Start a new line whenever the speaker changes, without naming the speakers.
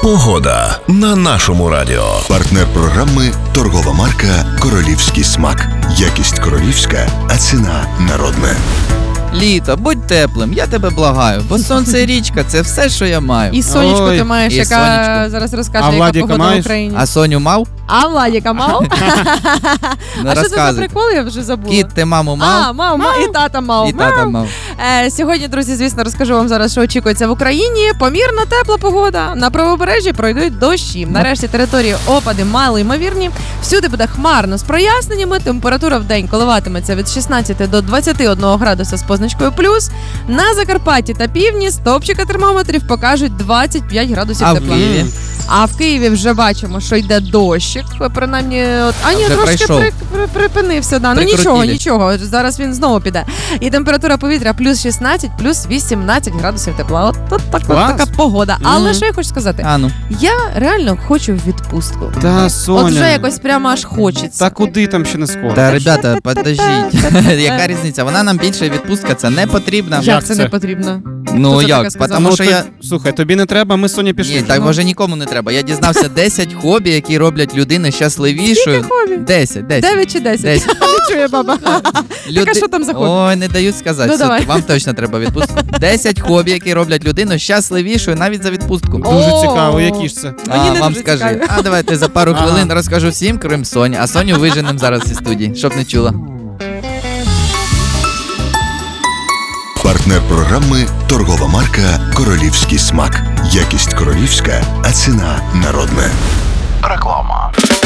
Погода на нашому радіо.
Партнер програми – торгова марка «Королівський смак». Якість королівська, а ціна народна.
Літо, будь теплим, я тебе благаю, бо сонце і річка – це все, що я маю.
І сонечко ти маєш,
і
яка
сонечко.
зараз розкаже,
А
яка
Владіка
погода
маєш?
в Україні.
А Соню мав?
А Владіка мав?
Не
А що це за
розказуй.
прикол, я вже забула.
Кіт, ти маму мав?
Мав, і тата мав.
І тата мав.
Сьогодні, друзі, звісно, розкажу вам зараз, що очікується в Україні. Помірна тепла погода. На правобережжі пройдуть дощі. Нарешті території опади малоймовірні. Всюди буде хмарно з проясненнями. Температура в день коливатиметься від 16 до 21 градуса з позначкою плюс. На Закарпатті та півдні стовпчики термометрів покажуть 25 градусів
А в
тепла.
Києві?
А в Києві вже бачимо, що йде дощик. Принаймні, ні,
вже
трошки
пройшов.
припинився. Да. Ну
Прикрутили.
нічого. Зараз він знову піде. І температура повітря плюс 16, плюс 18 градусів тепла. От така погода. Але що я хочу сказати?
А ну.
Я реально хочу в відпустку.
Та, Соня.
От вже якось прямо аж хочеться.
Та куди там ще не скоро?
Та, ребята, подождіть. Яка різниця? Вона нам більше відпустка, це не потрібна.
Як це
це?
не потрібно?
Ну
Хто це таке
як?
сказав?
Тому що я...
Слухай, тобі не треба, ми з Соня пішли.
Ні, так може нікому не треба. Я дізнався 10 хобі, які роблять людину щасливішою.
Скільки хобі?
10.
9 чи 10?
10.
Не чує баба. Так, а що там за хобі?
Ой, не дають сказати.
Ну,
Все,
давай.
вам точно треба відпустку. 10 хобі, які роблять людину щасливішою навіть за відпустку.
Дуже
О!
цікаво, які ж це?
Мені не
вам
дуже
скажи.
цікаві.
А давайте за пару хвилин розкажу всім, крім Соні. А Соню виженемо зараз із студії, щоб не чула.
Партнер програми – торгова марка «Королівський смак». Якість королівська, а ціна народна.
Реклама.